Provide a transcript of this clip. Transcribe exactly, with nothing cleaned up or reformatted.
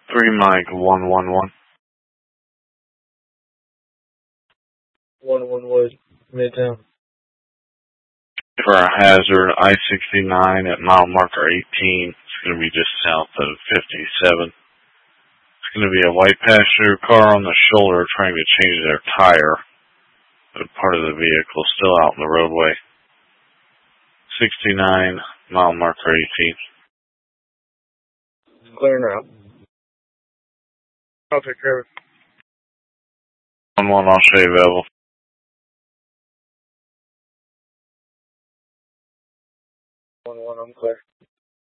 Three Mike one one one. One one Wood, Midtown. For a hazard, I sixty-nine at mile marker eighteen. It's going to be just south of fifty-seven. It's going to be a white passenger car on the shoulder trying to change their tire. But part of the vehicle still out in the roadway. sixty-nine, mile marker eighteen. Clearing her out. I'll take care of it. one one, I'll show you available. one one, I'm clear.